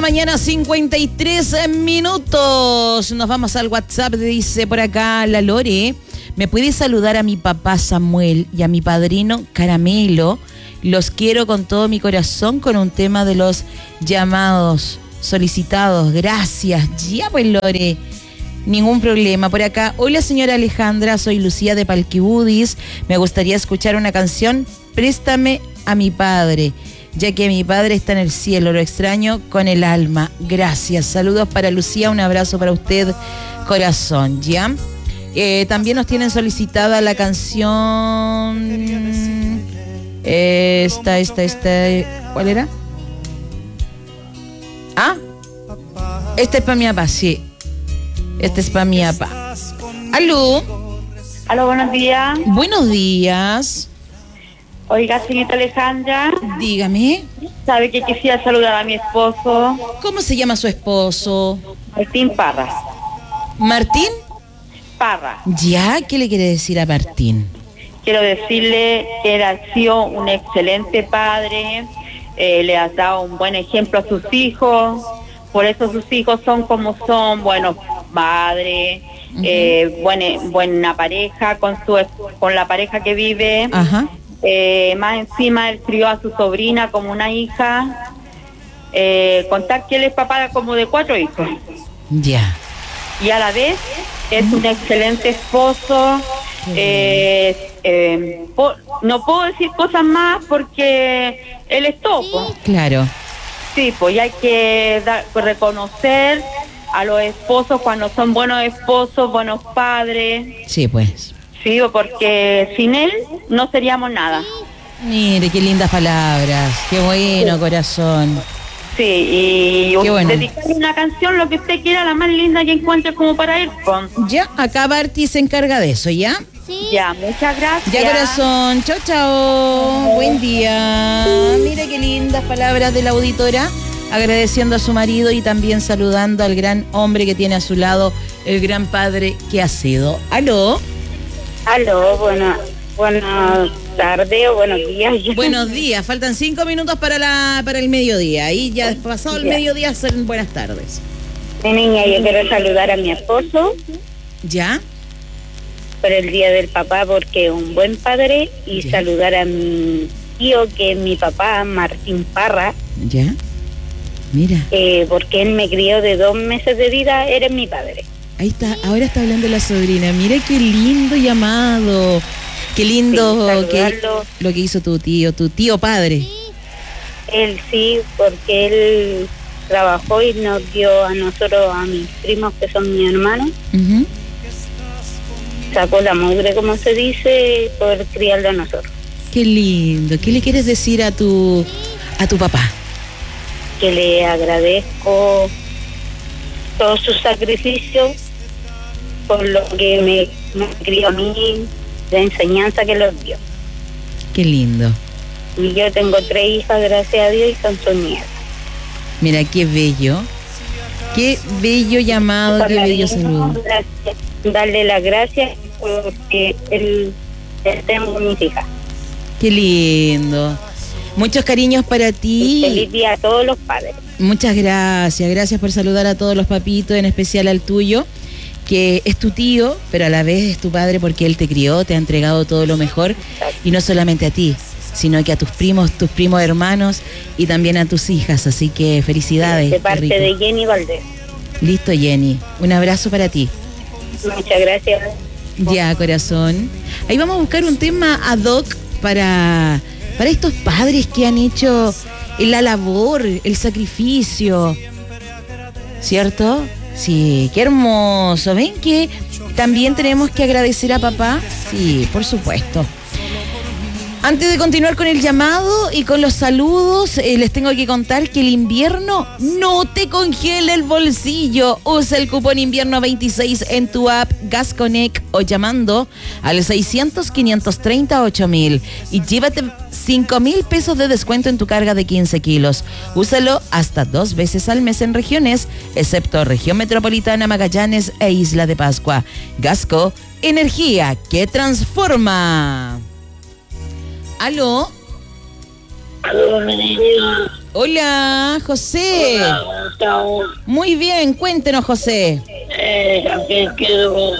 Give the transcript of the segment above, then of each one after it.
mañana, 53 minutos. Nos vamos al WhatsApp, dice por acá la Lore. ¿Me puede saludar a mi papá Samuel y a mi padrino Caramelo? Los quiero con todo mi corazón con un tema de los llamados solicitados. Gracias. Ya pues, Lore. Ningún problema. Por acá, hola señora Alejandra, soy Lucía de Palquibudis. Me gustaría escuchar una canción, Préstame a mi padre, ya que mi padre está en el cielo, lo extraño con el alma. Gracias. Saludos para Lucía, un abrazo para usted, corazón. ¿Ya? También nos tienen solicitada la canción... Esta. ¿Cuál era? Ah, esta es para mi papá, sí. Este es para mi papá. ¿Aló? Aló, buenos días. Buenos días. Oiga, señorita Alejandra. Dígame. ¿Sabe que quisiera saludar a mi esposo? ¿Cómo se llama su esposo? Martín Parra. ¿Martín? Parra. ¿Ya? ¿Qué le quiere decir a Martín? Quiero decirle que él ha sido un excelente padre, le ha dado un buen ejemplo a sus hijos, por eso sus hijos son como son, buenos padres, buena pareja con la pareja que vive. Ajá. Más encima él crió a su sobrina como una hija, contar que él es papá como de 4 hijos. Ya. Y a la vez es un excelente esposo. No puedo decir cosas más porque él es todo. Claro. Sí, pues hay que reconocer a los esposos cuando son buenos esposos, buenos padres. Sí, pues. Sí, porque sin él no seríamos nada. Mire, qué lindas palabras. Qué bueno, corazón. Sí, y bueno. dedicarle una canción, lo que usted quiera, la más linda que encuentre como para él. Ya, acá Barty se encarga de eso, ¿ya? Sí. Ya, muchas gracias. Ya, corazón. Chao, chao. Buen día. Mira qué lindas palabras de la auditora, agradeciendo a su marido y también saludando al gran hombre que tiene a su lado, el gran padre que ha sido. ¿Aló? Aló, buenas tardes o buenos días. Buenos días. Faltan 5 minutos para el mediodía. Ahí ya pasado el mediodía son buenas tardes. Mi niña, yo quiero saludar a mi esposo ¿Ya? por el Día del Papá porque es un buen padre y saludar a mi tío que es mi papá, Martín Parra. ¿Ya? Mira. Porque él me crió de 2 meses de vida, eres mi padre. Ahí está, ahora está hablando la sobrina. Mira qué lindo llamado. Qué lindo lo que hizo tu tío padre. Él sí, porque él trabajó y nos dio a nosotros, a mis primos que son mis hermanos. Uh-huh. Sacó la mugre, como se dice, por criarlo a nosotros. Qué lindo. ¿Qué le quieres decir a tu papá? Que le agradezco todo su sacrificio por lo que me crió a mí, la enseñanza que los dio. Qué lindo. Y yo tengo 3 hijas, gracias a Dios, y son sus nietas. Mira, qué bello. Qué bello llamado, qué bello saludo. Darle las gracias porque él tengo mis hijas. Qué lindo. Muchos cariños para ti. Y feliz día a todos los padres. Muchas gracias. Gracias por saludar a todos los papitos, en especial al tuyo, que es tu tío, pero a la vez es tu padre porque él te crió, te ha entregado todo lo mejor. Y no solamente a ti, sino que a tus primos hermanos y también a tus hijas. Así que felicidades. De parte de Jenny Valdés. Listo, Jenny. Un abrazo para ti. Muchas gracias. Ya, corazón. Ahí vamos a buscar un tema ad hoc para estos padres que han hecho la labor, el sacrificio. ¿Cierto? Sí, qué hermoso. ¿Ven que también tenemos que agradecer a papá? Sí, por supuesto. Antes de continuar con el llamado y con los saludos, les tengo que contar que el invierno no te congela el bolsillo. Usa el cupón invierno 26 en tu app GasConnect o llamando al 600-530-8000 y llévate 5,000 pesos de descuento en tu carga de 15 kilos. Úsalo hasta 2 veces al mes en regiones, excepto región metropolitana, Magallanes e Isla de Pascua. Gasco, energía que transforma. ¿Aló? Aló, mi niña. Hola, José. Hola, estamos? Muy bien, cuéntenos, José. También quiero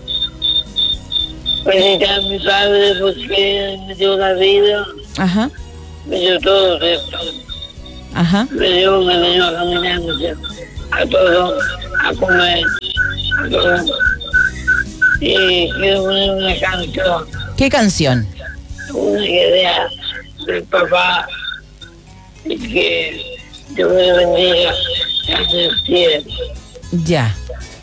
felicitar a mi padre porque me dio la vida, Ajá, me dio todo esto, ajá. me dio caminando a todo, a comer, a todo. Y quiero poner una canción, ¿Qué canción? una idea del papá, y que Dios me bendiga en el cielo. Ya.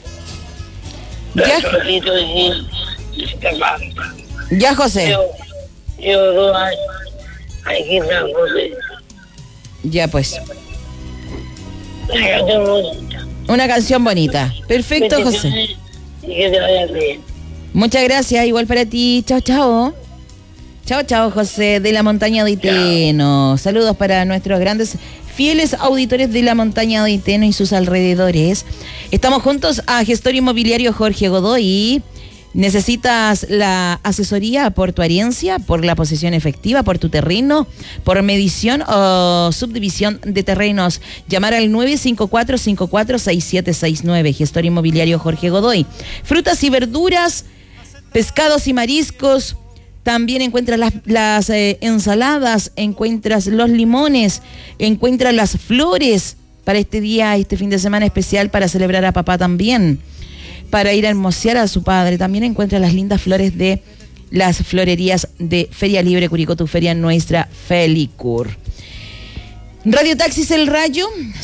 Ya, Solito y esta pasta. ya, José. Yo 2 años aquí en San José. Ya, pues. Una canción bonita. Una canción bonita. Perfecto, José. Bendiciones y que te vaya bien. Muchas gracias, igual para ti. Chao, chao. Chao, chao, José, de la Montaña de Iteno. Saludos para nuestros grandes fieles auditores de la Montaña de Iteno y sus alrededores. Estamos juntos a Gestor Inmobiliario Jorge Godoy. ¿Necesitas la asesoría por tu herencia, por la posesión efectiva, por tu terreno, por medición o subdivisión de terrenos? Llamar al 954-546769. Gestor Inmobiliario Jorge Godoy. Frutas y verduras, pescados y mariscos. También encuentras las ensaladas, encuentras los limones, encuentras las flores para este día, este fin de semana especial para celebrar a papá también, para ir a hermosear a su padre. También encuentras las lindas flores de las florerías de Feria Libre Curicó, tu feria nuestra Felicur. Radio Taxis El Rayo,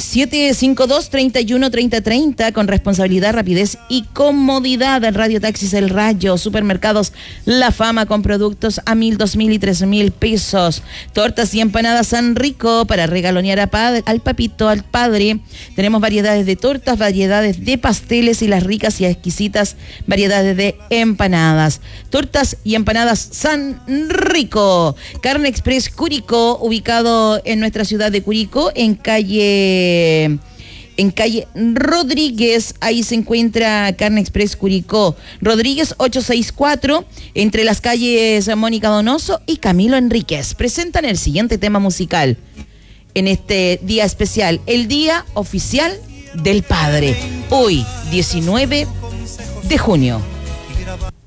752-313030, con responsabilidad, rapidez y comodidad. Radio Taxis El Rayo, supermercados La Fama, con productos a 1.000, 2.000 y 3.000 pesos. Tortas y empanadas San Rico, para regalonear al papito, al padre. Tenemos variedades de tortas, variedades de pasteles y las ricas y exquisitas variedades de empanadas. Tortas y empanadas San Rico. Carne Express Curicó, ubicado en nuestra ciudad de Curicó, en calle Rodríguez. Ahí se encuentra Carne Express Curicó, Rodríguez 864, entre las calles Mónica Donoso y Camilo Enríquez. Presentan el siguiente tema musical en este día especial, el Día Oficial del Padre, hoy 19 de junio.